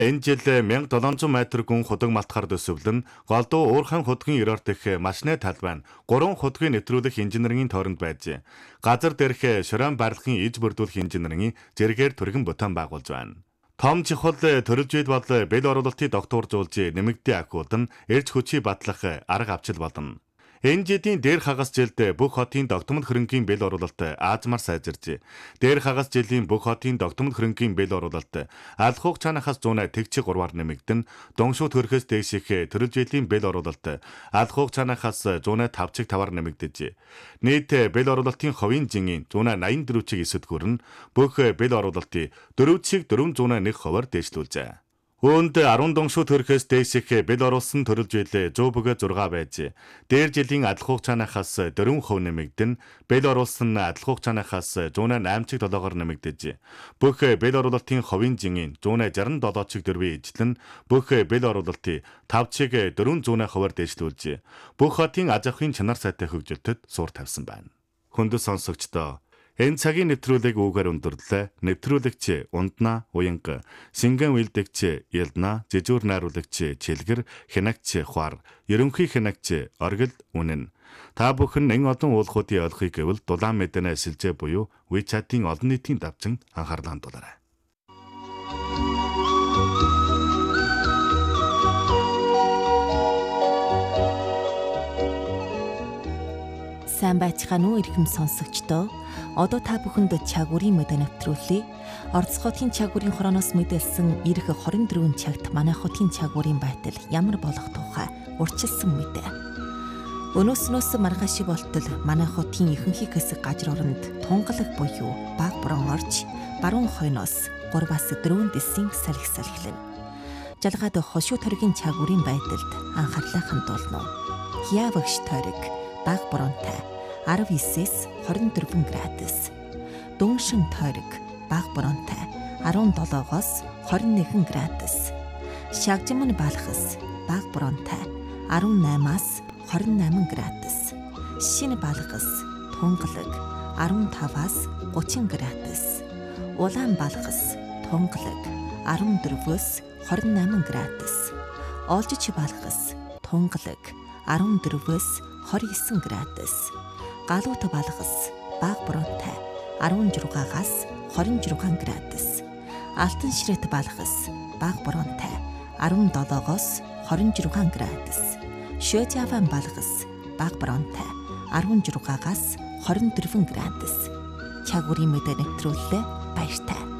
Энэ жил 1700 метр гүн худаг малтахаар төсөвлөн голдуу уурхайн худгийн ерөөр дэх машины талбай нь 3 худгийг нэвтрүүлэх инженерийн тойронд байж газар дээрх шорон барилгын иж бүрдүүлэх инженерийн зэрэгээр түргэн бүтээн байгуулж байна. Том чухал төрөлж үед бол бэл оруулалтыг докторжуулж нэмэгдээ акууд нь эрж хүчийг батлах арга авчил болно. Энэ жилийн дээр хагас жилд бүх хотын тогтмол хөрөнгийн бэл оруулалт аазмаар сайжирч, дээр хагас жилийн бүх хотын тогтмол хөрөнгийн бэл оруулалт алх хуг чанахаас 100 тэгчиг 3-аар нэмэгдэн, доншуу төрхөөс дээших төрөл жилийн бэл оруулалт алх хуг чанахаас 105 5-аар нэмэгдэж, нийт бэл оруулалтын хувийн жингийн 184 чиг эсэд хүрэн бүх бэл оруулалтыг 4 401%-аар дээшлүүлжээ. Үүнд 10 доншуу төрхөөс дээших бэл оруулсан төрөл жилээ 100 6 байж, дээр жилийн алх хуг чанахаас 4% нэмэгдэн, бэл оруулсан алх хуг чанахаас 108 7-оор нэмэгдэж, бүх бэл оруулалтын хувийн жингийн 167 чиг дөрвийн ижлэн бүх бэл оруулалтыг 5 чиг 400%-аар дээшлүүлж, бүх хотын аж ахуйн чанар сайтай хөгжилтөд суур тавьсан байна. Хүндэт сонсогчдоо, энэ цагийн нэвтрүүлэг үүгээр өндөрлөө. Нэвтрүүлэгч Ундна Уянга, Шингэн үйлдэгч Ялна, Жижүүр найруулагч Чилгэр, хянагч Хуар, ерөнхий хянагч Оргил Үнэн. Та бүхэн энэ олон уулахуудын ойлгохыг гэвэл дулаан мэдэнэ шилжээ буюу WeChat-ийн олон нийтийн давчин анхаарлаа хандуулаарай. Сайн байцгаана уу эрхэм сонсогчдоо. Одоо та бүхэнд чагуурын мэдээ нэвтрүүлье. Орос хотын чагуурын хорооноос мэдээлсэн ирэх 24 цагт манай хотын чагуурын байтал ямар болох тухай урьдчилсан мэдээ. Өнөөснөөс маргааш болтол манай хотын ихэнх хэсэг газар оронд тунгалаг буюу баг борон орж, баруун хойноос 3-4 дэсийн салхи салхилна. Жалгаад хошуу төргийн чагуурын байдалд анхаарлаа хандуулна. Хявагш тойрог баг боронтой 19-с 24 градус. Дүншин тойрог баг боронтой 17-оос 21 градус. Шагжимн балхас баг боронтой 18-аас 28 градус. Шинэ балхас тунгалаг 15-аас 30 градус. Улаан балхас тунгалаг 14-өөс 28 градус. Олжич балхас тунгалаг 14-өөс 29 градус. Галуут балхас баг боронтой 16-аас 26 градус. Алтан ширэт балхас баг боронтой 17-оос 26 градус. Шөөжаван балхас баг боронтой 16-аас 24 градус. Чагуурын мэдээ нэвтрүүлэлээ баяртай.